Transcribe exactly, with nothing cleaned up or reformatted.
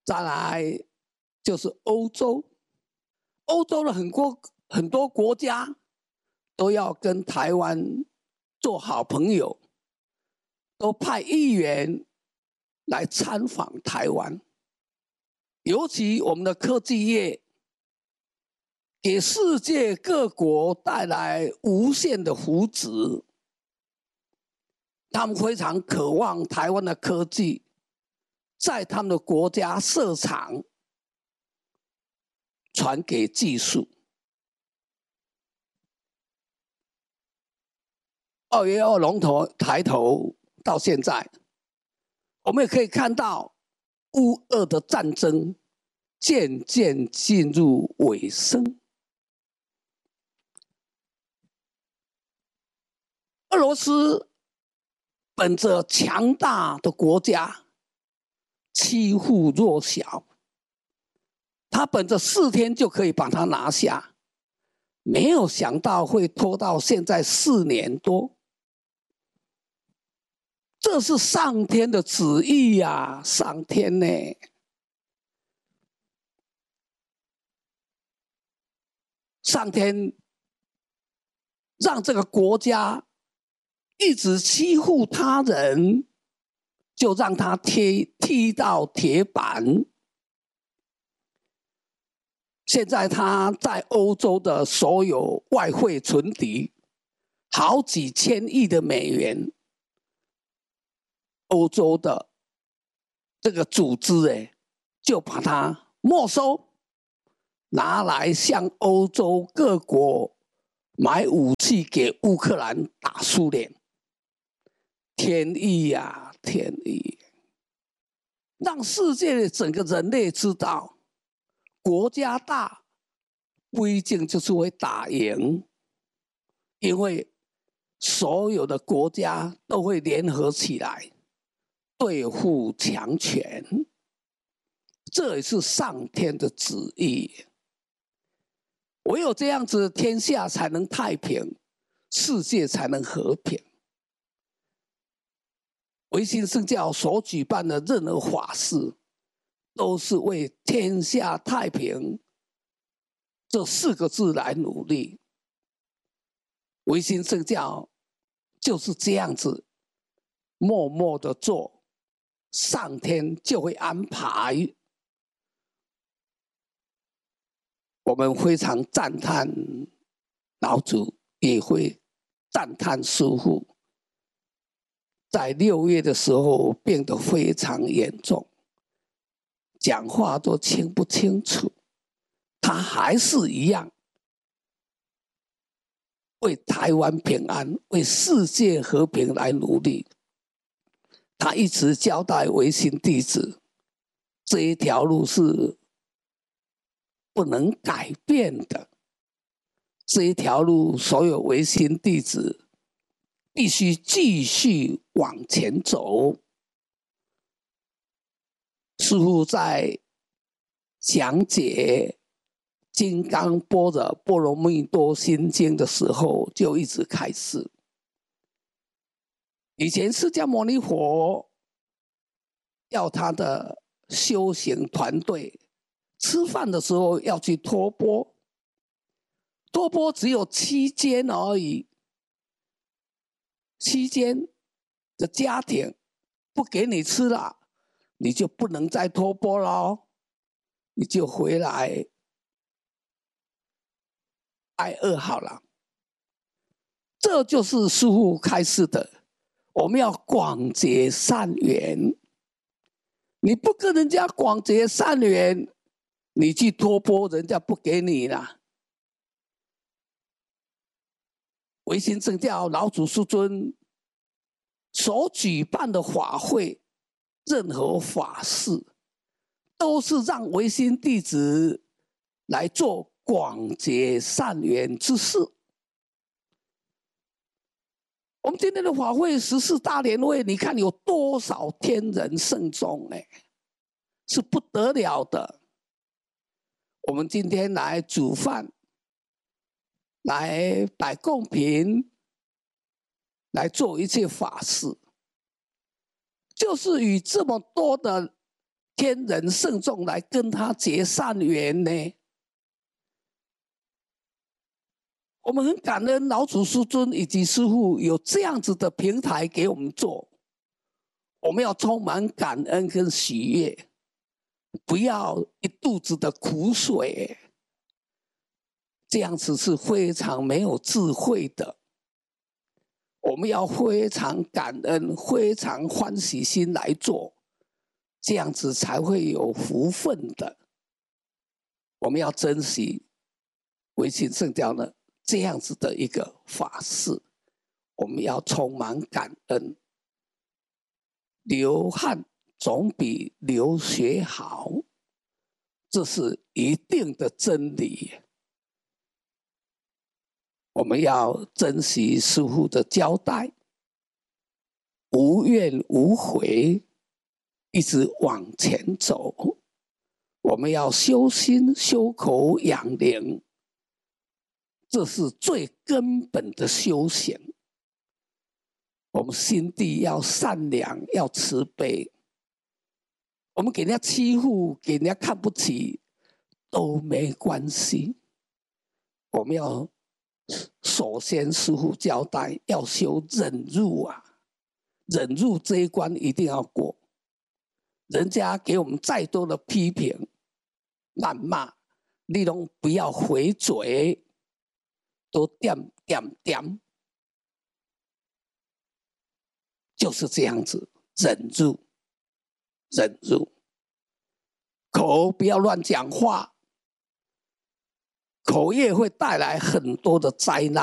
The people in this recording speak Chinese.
再来就是欧洲，欧洲的很多很多国家都要跟台湾做好朋友，都派议员来参访台湾。尤其我们的科技业给世界各国带来无限的福祉，他们非常渴望台湾的科技在他们的国家设厂，传给技术。二月二龙头抬头到现在，我们也可以看到乌俄的战争渐渐进入尾声。俄罗斯本着强大的国家欺负弱小，他本着四天就可以把它拿下，没有想到会拖到现在四年多。这是上天的旨意呀、啊，上天呢！上天让这个国家一直欺负他人，就让他踢踢到铁板。现在他在欧洲的所有外汇存底，好几千亿的美元，欧洲的这个组织哎，就把它没收，拿来向欧洲各国买武器给乌克兰打苏联。天意呀、啊，天意！让世界的整个人类知道，国家大不一定就是会打赢，因为所有的国家都会联合起来对付强权，这也是上天的旨意。唯有这样子，天下才能太平，世界才能和平。维新圣教所举办的任何法事，都是为天下太平这四个字来努力。维新圣教就是这样子默默的做，上天就会安排。我们非常赞叹老祖，也会赞叹师父。在六月的时候病得非常严重，讲话都听不清楚，他还是一样为台湾平安、为世界和平来努力。他一直交代维新弟子，这一条路是不能改变的，这一条路所有维新弟子必须继续往前走。师父在讲解《金刚般若波罗蜜多心经》的时候，就一直开示。以前释迦牟尼佛要他的修行团队吃饭的时候要去托钵，托钵只有七间而已。期间的家庭不给你吃了，你就不能再托钵了，你就回来挨饿好了。这就是师父开示的，我们要广结善缘。你不跟人家广结善缘，你去托钵，人家不给你了。维新圣教老祖师尊所举办的法会，任何法事，都是让维新弟子来做广结善缘之事。我们今天的法会十四大年会，你看有多少天人圣众哎，是不得了的。我们今天来煮饭，来摆贡品，来做一切法事，就是与这么多的天人圣众来跟他结善缘呢。我们很感恩老祖师尊以及师父有这样子的平台给我们做，我们要充满感恩跟喜悦，不要一肚子的苦水，这样子是非常没有智慧的。我们要非常感恩，非常欢喜心来做，这样子才会有福分的。我们要珍惜维新圣教呢这样子的一个法事，我们要充满感恩。流汗总比流血好，这是一定的真理。我们要珍惜师父的交代，无怨无悔，一直往前走。我们要修心、修口、养灵，这是最根本的修行。我们心地要善良，要慈悲。我们给人家欺负，给人家看不起都没关系。我们要首先师父交代要修忍辱啊，忍辱这一关一定要过。人家给我们再多的批评、谩骂，你都不要回嘴，都点点点，就是这样子，忍住，忍住，口不要乱讲话，口业会带来很多的灾难。